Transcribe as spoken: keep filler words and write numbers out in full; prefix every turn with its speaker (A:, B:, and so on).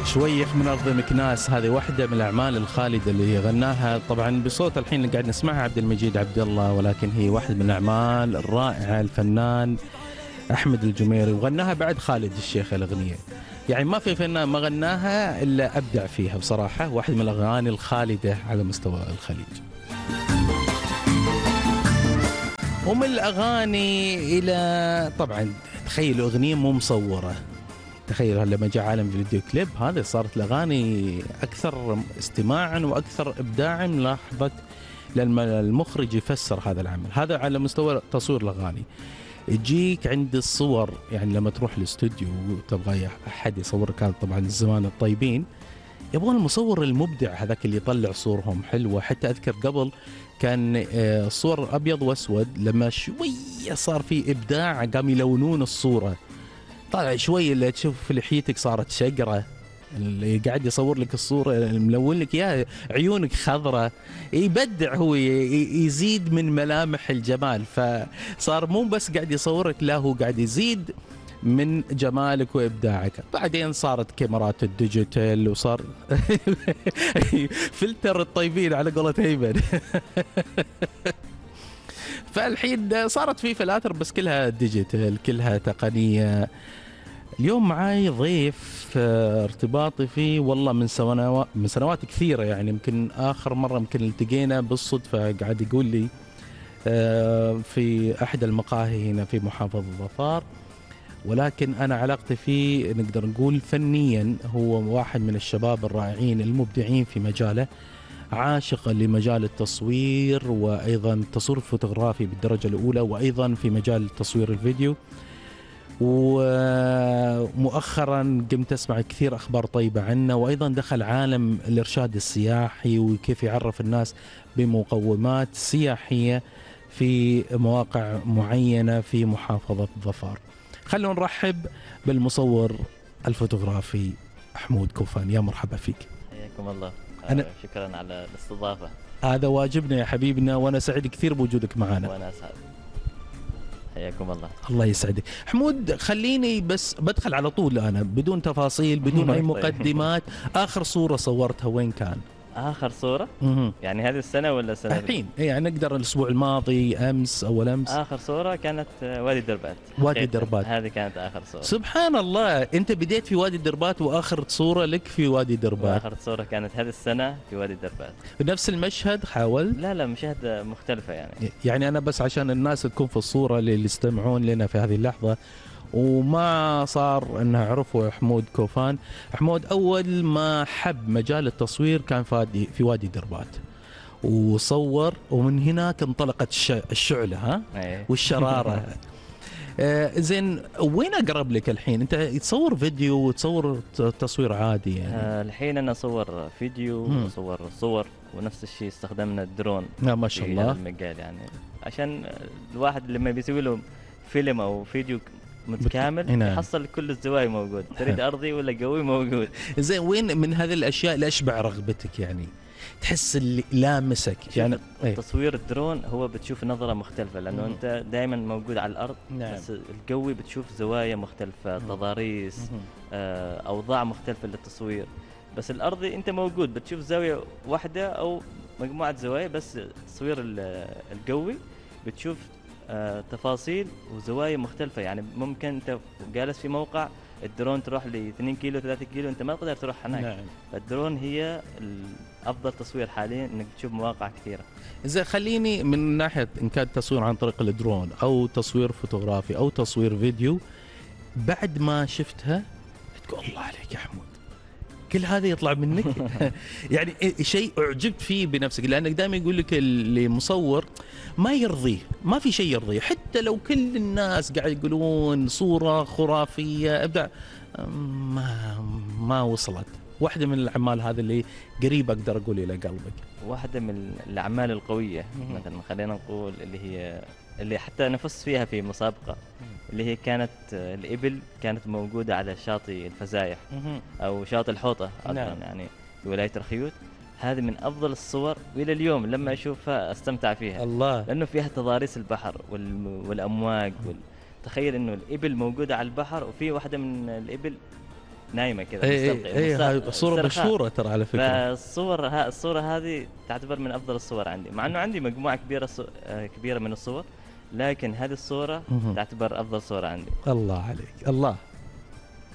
A: شويخ من أرض مكناس، هذه واحدة من الأعمال الخالدة اللي غناها طبعا بصوت الحين اللي قاعد نسمعها عبد المجيد عبد الله، ولكن هي واحدة من الأعمال الرائعة الفنان أحمد الجميري، وغناها بعد خالد الشيخ الأغنية. يعني ما في فنان ما غناها إلا أبدع فيها بصراحة، واحد من الأغاني الخالدة على مستوى الخليج. ومن الأغاني إلى طبعا تخيل أغنية مو مصورة، تخيل لما جاء عالم فيديو كليب هذا صارت الأغاني أكثر استماعا وأكثر إبداعا. لاحظت لما المخرج يفسر هذا العمل، هذا على مستوى تصوير الأغاني. يجيك عند الصور، يعني لما تروح الاستوديو وتبغى أحد يصورك، هذا طبعا الزمان الطيبين يبغون المصور المبدع هذاك اللي يطلع صورهم حلوة. حتى أذكر قبل كان الصور أبيض وأسود، لما شوية صار في إبداع قام يلونون الصورة، طالع شوي اللي تشوف لحيتك صارت شقرة، اللي قاعد يصور لك الصورة ملون لك يا عيونك خضرة، يبدع هو يزيد من ملامح الجمال. فصار مو بس قاعد يصورك، لا هو قاعد يزيد من جمالك وإبداعك. بعدين صارت كاميرات الديجيتال وصار فلتر الطيبين على قولة هيمن. فالحين صارت في فلاتر بس كلها ديجيتال، كلها تقنية. اليوم معاي ضيف ارتباطي فيه والله من سنوات من سنوات كثيرة، يعني يمكن آخر مرة يمكن التقينا بالصدفة، قاعد يقول لي في أحد المقاهي هنا في محافظة ظفار، ولكن أنا علاقتي فيه نقدر نقول فنيا هو واحد من الشباب الرائعين المبدعين في مجاله، عاشق لمجال التصوير وأيضا التصوير الفوتوغرافي بالدرجة الأولى، وأيضا في مجال تصوير الفيديو. ومؤخرا قمت أسمع كثير أخبار طيبة عنه، وأيضا دخل عالم الإرشاد السياحي وكيف يعرف الناس بمقومات سياحية في مواقع معينة في محافظة ظفار. خلونا نرحب بالمصور الفوتوغرافي حمود كوفان. يا مرحبا فيك.
B: حياكم الله.
A: أنا
B: شكرا على الاستضافة.
A: هذا واجبنا يا حبيبنا، وأنا سعيد كثير بوجودك معنا.
B: وأنا أسعد. حياكم الله.
A: الله يسعدك حمود. خليني بس بدخل على طول أنا بدون تفاصيل بدون أي مقدمات. آخر صورة صورتها وين كان؟
B: آخر صورة؟ مم. يعني هذه السنة ولا السنة
A: الحين؟ يعني نقدر الأسبوع الماضي، أمس أول أمس.
B: آخر صورة كانت وادي دربات.
A: وادي دربات
B: هذه كانت آخر صورة.
A: سبحان الله، أنت بديت في وادي دربات وآخر صورة لك في وادي دربات.
B: آخر صورة كانت هذه السنة في وادي دربات.
A: نفس المشهد حاول؟
B: لا لا مشاهد مختلفة يعني.
A: يعني أنا بس عشان الناس تكون في الصورة اللي يستمعون لنا في هذه اللحظة وما صار انه عرفوا حمود كوفان. حمود اول ما حب مجال التصوير كان في في وادي دربات وصور، ومن هناك انطلقت الشعلة ها
B: أيه.
A: والشرارة. آه زين، وين اقرب لك الحين؟ انت تصور فيديو وتصور تصوير عادي يعني؟
B: آه الحين انا اصور فيديو واصور صور، ونفس الشيء استخدمنا الدرون.
A: لا ما شاء الله.
B: في المجال يعني عشان الواحد لما بيسوي له فيلم او فيديو متكامل هنا. يحصل كل الزوايا موجود، تريد أرضي ولا قوي موجود.
A: زين، وين من هذه الأشياء اللي أشبع رغبتك يعني تحس اللي لامسك؟ يعني
B: تصوير الدرون هو بتشوف نظرة مختلفة، لأنه مم. أنت دائما موجود على الأرض. نعم. بس القوي بتشوف زوايا مختلفة، تضاريس، آه أوضاع مختلفة للتصوير. بس الأرضي أنت موجود بتشوف زاوية واحدة أو مجموعة زوايا، بس تصوير القوي بتشوف آه، تفاصيل وزوايا مختلفة. يعني ممكن انت جالس في موقع الدرون تروح ل اثنين كيلو ثلاثة كيلو، انت ما تقدر تروح هناك. نعم. فالدرون هي افضل تصوير حاليا انك تشوف مواقع كثيرة.
A: اذا خليني من ناحية ان كان تصوير عن طريق الدرون او تصوير فوتوغرافي او تصوير فيديو، بعد ما شفتها تقول الله عليك يا حمود كل هذا يطلع منك. يعني شيء أعجبت فيه بنفسك، لأنك دائما يقول لك اللي مصور ما يرضيه، ما في شيء يرضيه، حتى لو كل الناس قاعد يقولون صورة خرافية إبداع، ما ما وصلت. واحدة من الأعمال هذه اللي قريب أقدر أقول إلى قلبك.
B: واحدة من الأعمال القوية مثلا خلينا نقول اللي هي اللي حتى نفس فيها في مسابقة، اللي هي كانت الإبل كانت موجودة على شاطئ الفزايح أو شاطئ الحوطة. نعم. يعني في ولاية رخيوت. هذه من أفضل الصور، وإلى اليوم لما أشوفها أستمتع فيها.
A: الله.
B: لأنه فيها تضاريس البحر والأمواج وال... تخيل إنه الإبل موجودة على البحر، وفي واحدة من الإبل نايمه كذا
A: اي
B: مستلقيه.
A: اي هاي
B: مست-
A: صورة
B: مسترخاء.
A: مشهورة ترى على فكرة.
B: فالصور ها الصورة هذه تعتبر من أفضل الصور عندي، مع إنه عندي مجموعة كبيرة صو... آه، كبيرة من الصور، لكن هذه الصورة
A: مهم.
B: تعتبر أفضل صورة عندي.
A: الله عليك الله.